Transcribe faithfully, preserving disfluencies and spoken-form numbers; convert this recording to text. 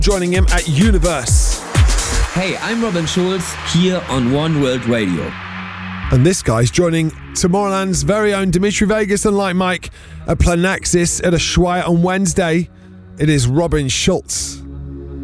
joining him at Universe. Hey, I'm Robin Schulz here on One World Radio. And this guy's joining Tomorrowland's very own Dimitri Vegas and Like Mike at Planaxis at Ushuaia on Wednesday. It is Robin Schulz.